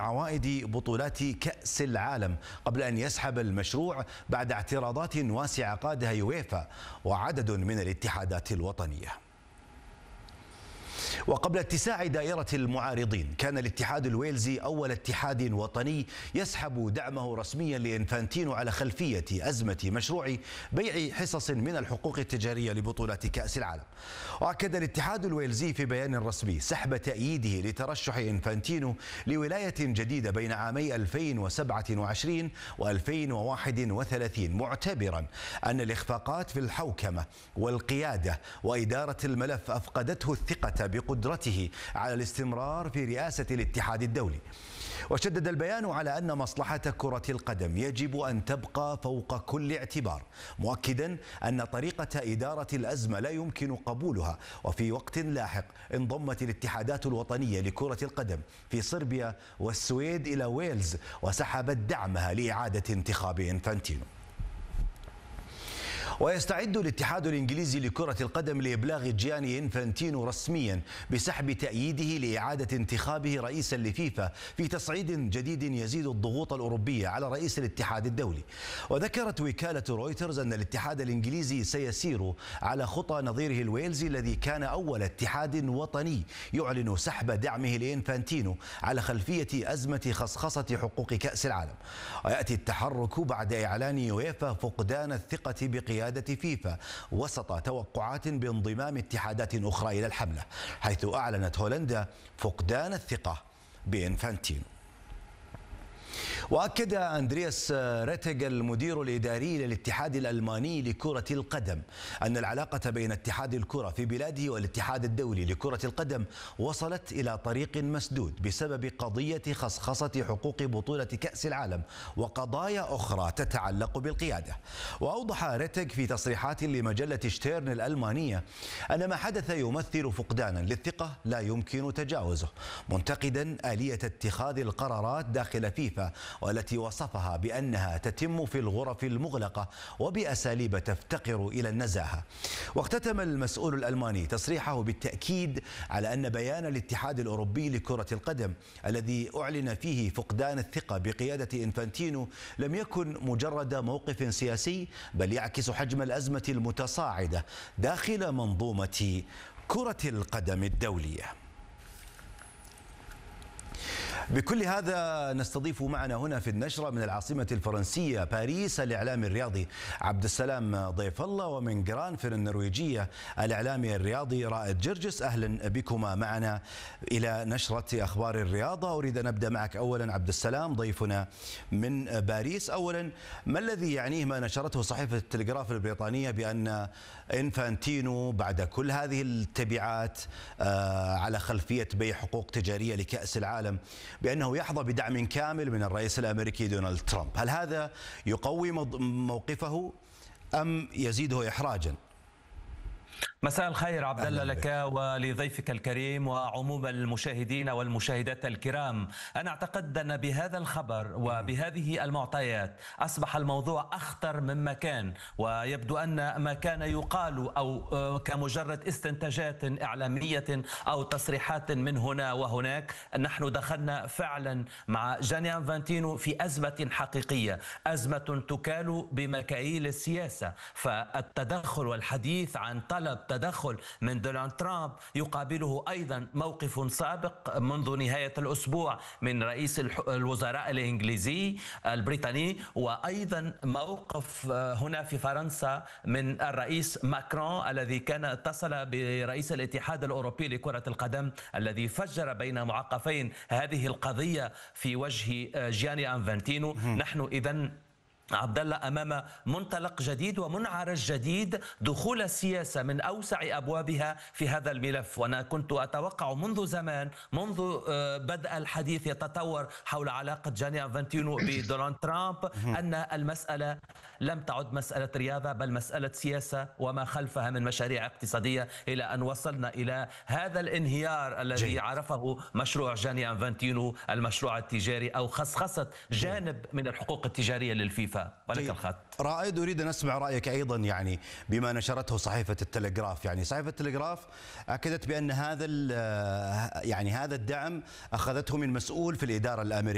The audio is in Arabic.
عوائد بطولات كأس العالم قبل أن يسحب المشروع بعد اعتراضات واسعة قادها يويفا وعدد من الاتحادات الوطنية. وقبل اتساع دائرة المعارضين، كان الاتحاد الويلزي أول اتحاد وطني يسحب دعمه رسميا لإنفانتينو على خلفية أزمة مشروع بيع حصص من الحقوق التجارية لبطولات كأس العالم. وأكد الاتحاد الويلزي في بيان رسمي سحب تأييده لترشح إنفانتينو لولاية جديدة بين عامي 2027 و2031، معتبرا أن الإخفاقات في الحوكمة والقيادة وإدارة الملف أفقدته الثقة بقدرته على الاستمرار في رئاسة الاتحاد الدولي. وشدد البيان على أن مصلحة كرة القدم يجب أن تبقى فوق كل اعتبار، مؤكدا أن طريقة إدارة الأزمة لا يمكن قبولها. وفي وقت لاحق انضمت الاتحادات الوطنية لكرة القدم في صربيا والسويد إلى ويلز وسحبت دعمها لإعادة انتخاب إنفانتينو. ويستعد الاتحاد الإنجليزي لكرة القدم لإبلاغ جياني إنفانتينو رسميا بسحب تأييده لإعادة انتخابه رئيسا لفيفا في تصعيد جديد يزيد الضغوط الأوروبية على رئيس الاتحاد الدولي. وذكرت وكالة رويترز أن الاتحاد الإنجليزي سيسير على خطى نظيره الويلزي الذي كان أول اتحاد وطني يعلن سحب دعمه لإنفانتينو على خلفية أزمة خصخصة حقوق كأس العالم. ويأتي التحرك بعد إعلان يويفا فقدان الثقة بقيادة فيفا وسط توقعات بانضمام اتحادات أخرى إلى الحملة، حيث أعلنت هولندا فقدان الثقة بإنفانتينو. وأكد أندرياس ريتيغ المدير الإداري للاتحاد الألماني لكرة القدم أن العلاقة بين اتحاد الكرة في بلاده والاتحاد الدولي لكرة القدم وصلت إلى طريق مسدود بسبب قضية خصخصة حقوق بطولة كأس العالم وقضايا أخرى تتعلق بالقيادة. وأوضح ريتيغ في تصريحات لمجلة شتيرن الألمانية أن ما حدث يمثل فقدانا للثقة لا يمكن تجاوزه، منتقدا آلية اتخاذ القرارات داخل فيفا والتي وصفها بأنها تتم في الغرف المغلقة وبأساليب تفتقر إلى النزاهة. واختتم المسؤول الألماني تصريحه بالتأكيد على أن بيان الاتحاد الأوروبي لكرة القدم الذي أعلن فيه فقدان الثقة بقيادة إنفانتينو لم يكن مجرد موقف سياسي، بل يعكس حجم الأزمة المتصاعدة داخل منظومة كرة القدم الدولية. بكل هذا نستضيف معنا هنا في النشرة من العاصمة الفرنسية باريس الإعلامي الرياضي عبد السلام ضيف الله، ومن جرانفر النرويجية الإعلامي الرياضي رائد جرجس. أهلا بكما معنا إلى نشرة أخبار الرياضة. أريد أن أبدأ معك أولا عبد السلام ضيفنا من باريس. أولا، ما الذي يعنيه ما نشرته صحيفة التلغراف البريطانية بأن إنفانتينو بعد كل هذه التبعات على خلفية بيع حقوق تجارية لكأس العالم بأنه يحظى بدعم كامل من الرئيس الأمريكي دونالد ترامب؟ هل هذا يقوي موقفه أم يزيده إحراجا؟ مساء الخير عبد الله لك ولضيفك الكريم وعموم المشاهدين والمشاهدات الكرام. أنا أعتقد أن بهذا الخبر وبهذه المعطيات أصبح الموضوع أخطر مما كان، ويبدو أن ما كان يقال أو كمجرد استنتاجات إعلامية أو تصريحات من هنا وهناك، نحن دخلنا فعلا مع جاني إنفانتينو في أزمة حقيقية، أزمة تكال بمكاييل السياسة. فالتدخل والحديث عن طلب تدخل من دونالد ترامب يقابله أيضا موقف سابق منذ نهاية الأسبوع من رئيس الوزراء الإنجليزي البريطاني، وأيضا موقف هنا في فرنسا من الرئيس ماكرون الذي كان اتصل برئيس الاتحاد الأوروبي لكرة القدم الذي فجر بين معقفين هذه القضية في وجه جياني إنفانتينو. نحن إذن عبد الله أمام منطلق جديد ومنعرج جديد، دخول السياسة من أوسع أبوابها في هذا الملف. وأنا كنت أتوقع منذ زمان، منذ بدأ الحديث يتطور حول علاقة جاني إنفانتينو بدونالد ترامب، أن المسألة لم تعد مسألة رياضة بل مسألة سياسة وما خلفها من مشاريع اقتصادية، إلى أن وصلنا إلى هذا الانهيار الذي عرفه مشروع جاني إنفانتينو، المشروع التجاري أو خصخصة جانب من الحقوق التجارية للفيفا. ولك الخط. رائد، أريد أن أسمع رأيك أيضا يعني بما نشرته صحيفة التلغراف. يعني صحيفة التلغراف أكدت بأن هذا الدعم أخذته من مسؤول في الإدارة الأمريكية